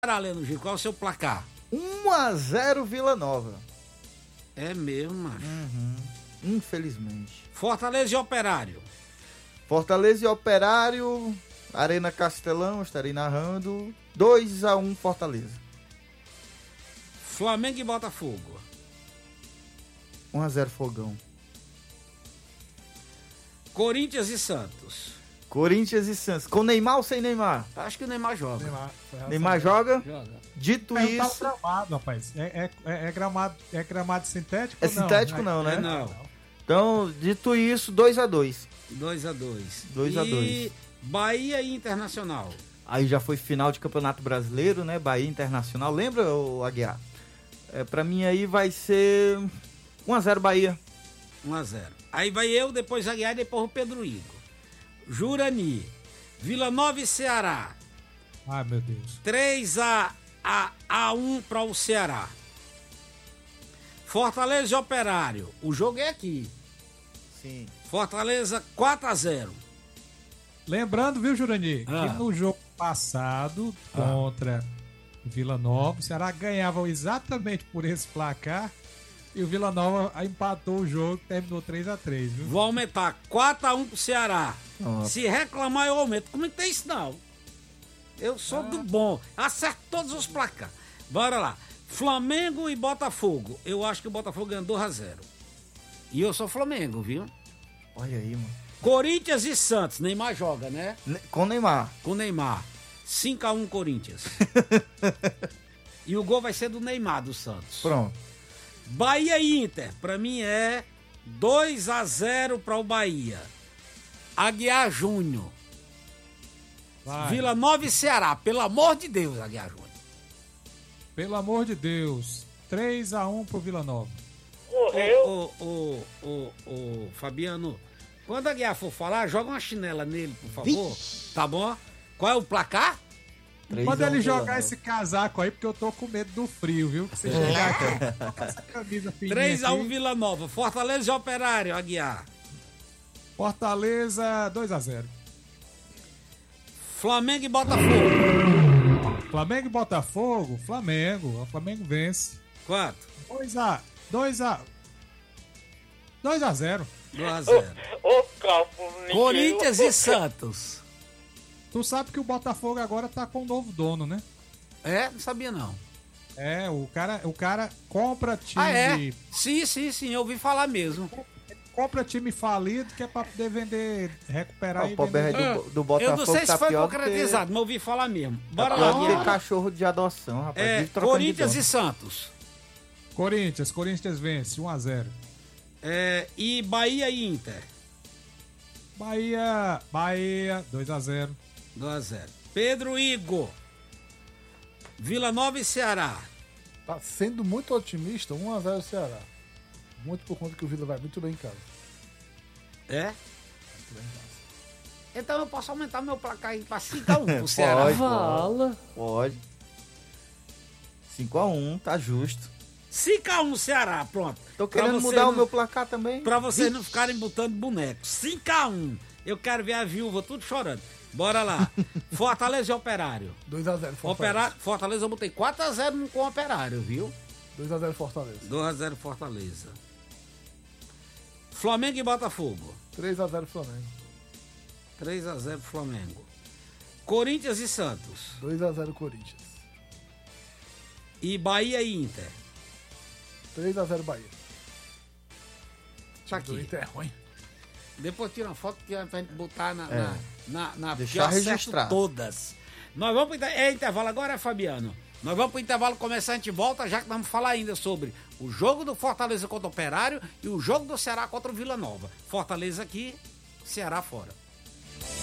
Leno Gil, qual é o seu placar? 1-0 Vila Nova. É mesmo, macho. Infelizmente. Fortaleza e Operário. Fortaleza e Operário, Arena Castelão, estarei narrando. 2-1 Fortaleza. Flamengo e Botafogo. 1-0 Fogão. Corinthians e Santos. Corinthians e Santos. Com Neymar ou sem Neymar? Acho que o Neymar joga. Neymar joga? Joga. Dito Tá isso... gramado, rapaz. É gramado sintético? É sintético não, né? Não. Então, dito isso, 2-2. 2-2. 2-2. E Bahia e Internacional. Aí já foi final de Campeonato Brasileiro, né? Bahia Internacional. Lembra, ô Aguiar? Pra mim aí vai ser 1-0 Bahia. 1-0. Aí vai eu, depois Aguiar e depois o Pedro Igor. Jurani. Vila Nova e Ceará. Ai, meu Deus. 3-1 para o Ceará. Fortaleza e Operário. O jogo é aqui. Sim. Fortaleza 4-0. Lembrando, viu, Jurani, Ah. que no jogo passado contra o Vila Nova, o Ceará ganhava exatamente por esse placar e o Vila Nova empatou o jogo, terminou 3-3, viu? Vou aumentar 4-1 pro Ceará. Nossa. Se reclamar, eu aumento. Como é que tem isso, não? Eu sou do bom. Acerto todos os placares. Bora lá. Flamengo e Botafogo. Eu acho que o Botafogo ganhou 2-0. E eu sou Flamengo, viu? Olha aí, mano. Corinthians e Santos. Neymar joga, né? Com Neymar. Com Neymar. 5-1 Corinthians. E o gol vai ser do Neymar, do Santos. Pronto. Bahia e Inter. Pra mim é 2-0 para o Bahia. Aguiar Júnior. Vai. Vila Nova e Ceará. Pelo amor de Deus, Aguiar Júnior. Pelo amor de Deus, 3-1 pro Vila Nova. Ô, Fabiano, quando a Aguiar for falar, joga uma chinela nele, por favor. Tá bom? Qual é o placar? 3-1 Manda ele Vila jogar Nova. esse casaco aí, porque eu tô com medo do frio, viu? Que você chegar aqui com essa camisa fininha 3-1 aqui. Vila Nova. Fortaleza e Operário, Aguiar. Fortaleza, 2-0. Flamengo e Botafogo. Flamengo e Botafogo, Flamengo. O Flamengo vence. Quanto? 2-0. 2-0. Ô, Capo, Corinthians e Santos. Tu sabe que o Botafogo agora tá com um novo dono, né? É? Não sabia não. É, o cara compra time, Ah, é? Sim, eu ouvi falar mesmo. compra time falido que é pra poder vender, recuperar O e pobre vender. do Eu Botafogo não sei tá se foi pior do que... concretizado, mas ouvi falar mesmo. Bora Tá pior lá, do que Aguiar. cachorro de adoção, rapaz. É, Vive trocando de Corinthians dono. e Santos. Corinthians vence, 1-0. E Bahia e Inter. Bahia, 2-0. 2-0. Pedro Igor. Vila Nova e Ceará. Tá sendo muito otimista, 1-0 Ceará. Muito por conta que o Vila vai muito bem em casa. É? Então eu posso aumentar meu placar aí pra 5-1 pro Ceará. Pode. 5-1, tá justo. 5-1 Ceará, pronto. Tô Pra querendo vocês mudar o não- meu placar também. Pra vocês não ficarem botando boneco. 5-1. Eu quero ver a viúva tudo chorando. Bora lá. Fortaleza e Operário. 2-0 Fortaleza. Fortaleza eu botei 4-0 com o Operário, viu? 2-0 Fortaleza. 2-0 Fortaleza. Flamengo e Botafogo. 3-0 Flamengo. 3-0 Flamengo. Corinthians e Santos. 2-0 Corinthians. E Bahia e Inter. 3-0 Bahia. Tá O do aqui. Inter é ruim. Depois tira uma foto que é pra gente botar na Deixar que eu acerto registrado. todas. Nós vamos pro intervalo agora, Fabiano. Nós vamos pro intervalo começar, a gente volta, já que vamos falar ainda sobre o jogo do Fortaleza contra o Operário e o jogo do Ceará contra o Vila Nova. Fortaleza aqui, Ceará fora.